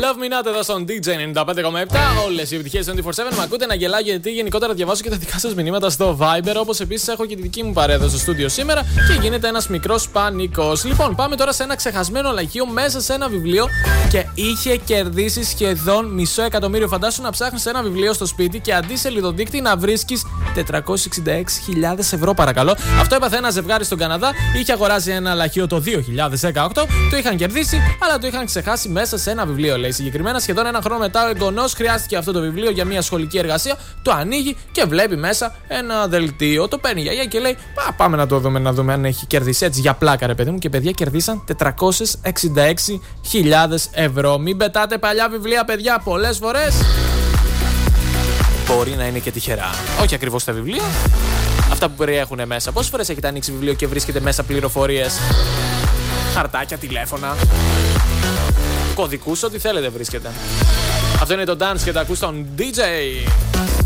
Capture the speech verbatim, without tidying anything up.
Love Me Not εδώ στον ντι τζέι ενενήντα πέντε κόμμα επτά. Όλες οι επιτυχίες είκοσι τέσσερα επτά. Μ' ακούτε να γελάω γιατί γενικότερα διαβάζω και τα δικά σας μηνύματα στο Viber. Όπως επίσης έχω και τη δική μου παρέα στο στούντιο σήμερα και γίνεται ένας μικρός πανικός. Λοιπόν, πάμε τώρα σε ένα ξεχασμένο λαχείο μέσα σε ένα βιβλίο και είχε κερδίσει σχεδόν μισό εκατομμύριο. Φαντάσου να ψάχνεις ένα βιβλίο στο σπίτι και αντί σε λιδοδείκτη να βρίσκεις τετρακόσιες εξήντα έξι χιλιάδες ευρώ, παρακαλώ. Αυτό έπαθε ένα ζευγάρι στον Καναδά. Είχε αγοράσει ένα λαχείο το δύο χιλιάδες δεκαοκτώ, το είχαν κερδίσει, αλλά το είχαν ξεχάσει μέσα σε ένα βιβλίο, λέει. Συγκεκριμένα, σχεδόν ένα χρόνο μετά, ο εγγονός χρειάστηκε αυτό το βιβλίο για μια σχολική εργασία. Το ανοίγει και βλέπει μέσα ένα δελτίο. Το παίρνει η γιαγιά και λέει: Πά, πάμε να το δούμε, να δούμε αν έχει κερδίσει. Έτσι για πλάκα, ρε παιδί μου. Και παιδιά κερδίσαν τετρακόσιες εξήντα έξι χιλιάδες ευρώ. Μην πετάτε παλιά βιβλία, παιδιά, πολλές φορές. Μπορεί να είναι και τυχερά. Όχι ακριβώς τα βιβλία. Αυτά που περιέχουν μέσα. Πόσες φορές έχετε ανοίξει βιβλίο και βρίσκετε μέσα πληροφορίες, χαρτάκια, τηλέφωνα, κωδικούς, ό,τι θέλετε βρίσκετε. Αυτό είναι το Dance και τα ακούς στον ντι τζέι.